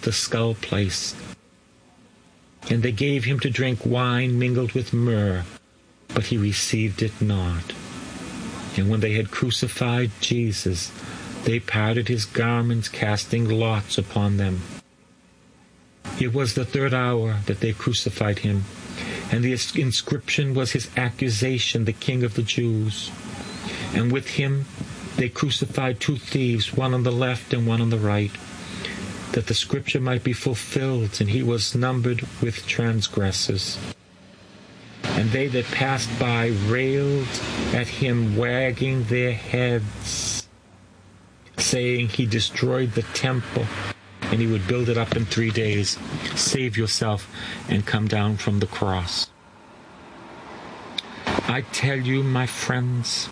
the skull place. And they gave him to drink wine mingled with myrrh, but he received it not. And when they had crucified Jesus, they parted his garments, casting lots upon them. It was the 3rd hour that they crucified him, and the inscription was his accusation, the King of the Jews. And with him they crucified 2 thieves, one on the left and one on the right, that the scripture might be fulfilled, and he was numbered with transgressors. And they that passed by railed at him, wagging their heads, saying, he destroyed the temple, and he would build it up in 3 days. Save yourself and come down from the cross. I tell you, my friends,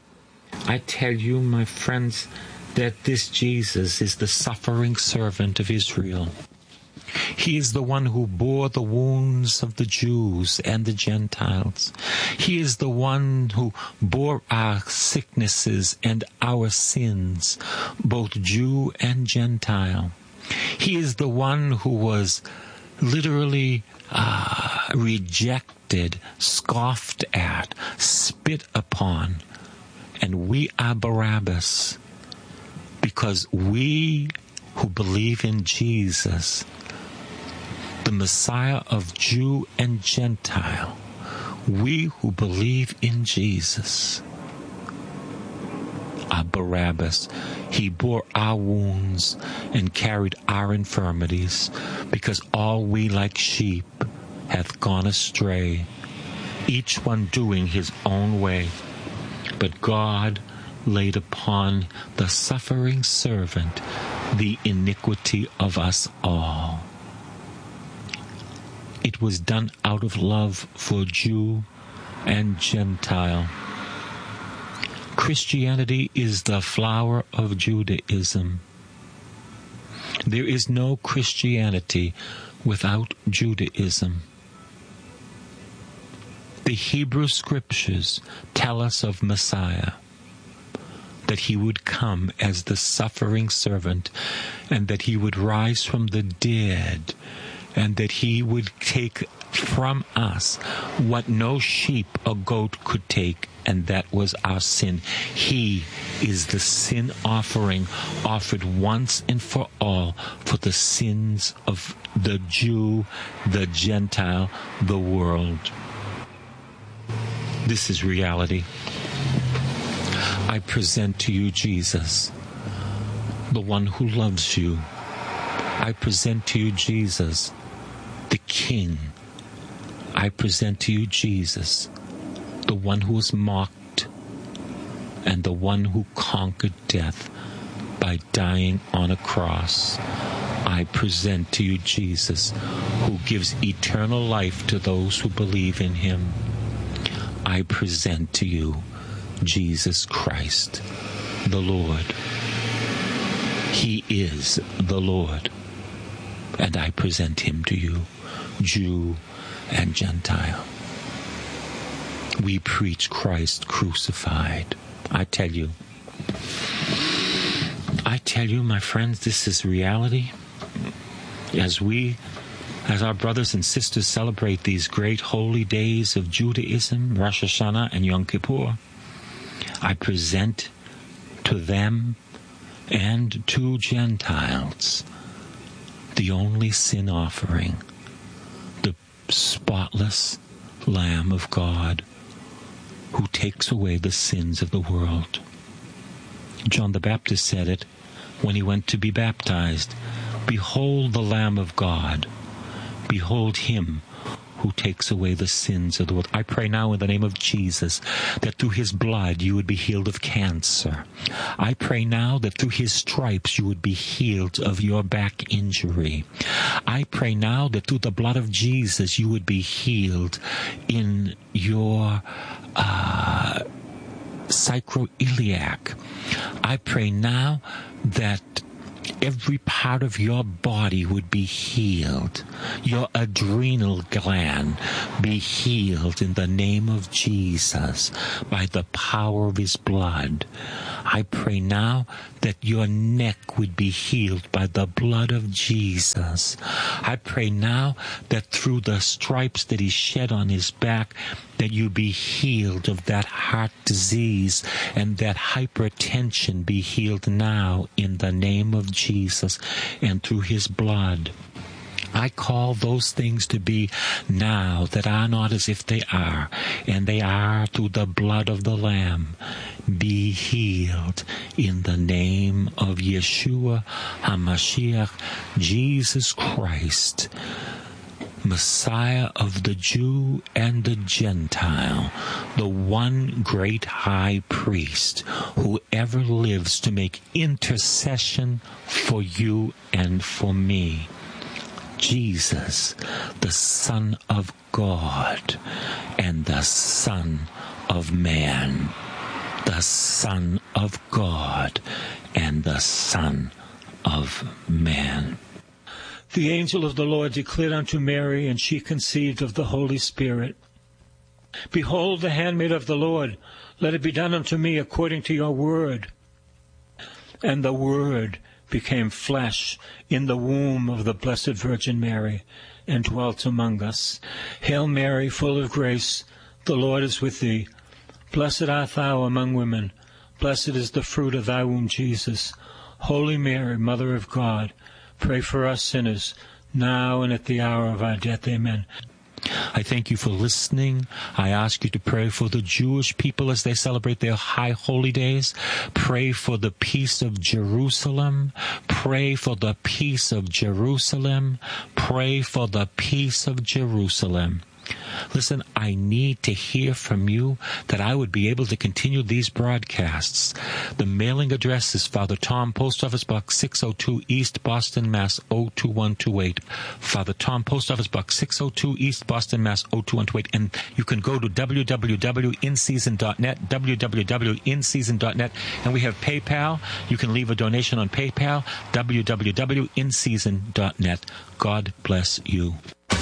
that this Jesus is the suffering servant of Israel. He is the one who bore the wounds of the Jews and the Gentiles. He is the one who bore our sicknesses and our sins, both Jew and Gentile. He is the one who was literally rejected, scoffed at, spit upon. And we are Barabbas, because we who believe in Jesus, the Messiah of Jew and Gentile, we who believe in Jesus are Barabbas. He bore our wounds and carried our infirmities, because all we like sheep hath gone astray, each one doing his own way. But God laid upon the suffering servant the iniquity of us all. It was done out of love for Jew and Gentile. Christianity is the flower of Judaism. There is no Christianity without Judaism. The Hebrew Scriptures tell us of Messiah, that he would come as the suffering servant, and that he would rise from the dead, and that he would take from us what no sheep or goat could take, and that was our sin. He is the sin offering, offered once and for all for the sins of the Jew, the Gentile, the world. This is reality. I present to you Jesus, the one who loves you. I present to you Jesus, the King. I present to you Jesus, the one who was mocked and the one who conquered death by dying on a cross. I present to you Jesus, who gives eternal life to those who believe in him. I present to you Jesus Christ, the Lord. He is the Lord, and I present him to you, Jew and Gentile. We preach Christ crucified. I tell you, my friends, this is reality. As our brothers and sisters celebrate these great holy days of Judaism, Rosh Hashanah and Yom Kippur, I present to them and to Gentiles the only sin offering, the spotless Lamb of God, who takes away the sins of the world. John the Baptist said it when he went to be baptized. Behold the Lamb of God. Behold him who takes away the sins of the world. I pray now in the name of Jesus that through his blood you would be healed of cancer. I pray now that through his stripes you would be healed of your back injury. I pray now that through the blood of Jesus you would be healed in your sacroiliac. I pray now that every part of your body would be healed. Your adrenal gland be healed in the name of Jesus by the power of his blood. I pray now that your neck would be healed by the blood of Jesus. I pray now that through the stripes that he shed on his back, that you be healed of that heart disease, and that hypertension be healed now in the name of Jesus and through his blood. I call those things to be now that are not as if they are, and they are through the blood of the Lamb. Be healed in the name of Yeshua HaMashiach, Jesus Christ, Messiah of the Jew and the Gentile, the one great high priest who ever lives to make intercession for you and for me. Jesus, the Son of God and the Son of Man, the Son of God and the Son of Man. The angel of the Lord declared unto Mary, and she conceived of the Holy Spirit. Behold, the handmaid of the Lord, let it be done unto me according to your word. And the Word became flesh in the womb of the Blessed Virgin Mary, and dwelt among us. Hail Mary, full of grace, the Lord is with thee. Blessed art thou among women. Blessed is the fruit of thy womb, Jesus. Holy Mary, Mother of God, pray for us sinners, now and at the hour of our death. Amen. I thank you for listening. I ask you to pray for the Jewish people as they celebrate their high holy days. Pray for the peace of Jerusalem. Pray for the peace of Jerusalem. Pray for the peace of Jerusalem. Listen, I need to hear from you that I would be able to continue these broadcasts. The mailing address is Father Tom, Post Office Box 602 East Boston, Mass. 02128. Father Tom, Post Office Box 602 East Boston, Mass. 02128. And you can go to www.inseason.net, www.inseason.net. And we have PayPal. You can leave a donation on PayPal, www.inseason.net. God bless you.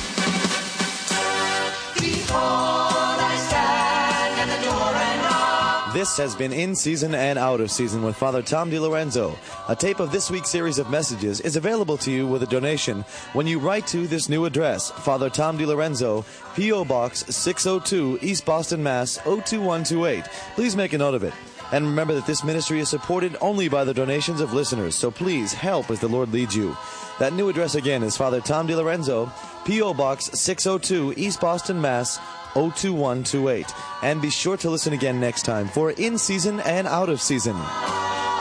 This has been In Season and Out of Season with Father Tom DiLorenzo. A tape of this week's series of messages is available to you with a donation when you write to this new address, Father Tom DiLorenzo, P.O. Box 602, East Boston, Mass. 02128. Please make a note of it. And remember that this ministry is supported only by the donations of listeners, so please help as the Lord leads you. That new address again is Father Tom DiLorenzo, P.O. Box 602, East Boston, Mass. 02128. And be sure to listen again next time for In Season and Out of Season.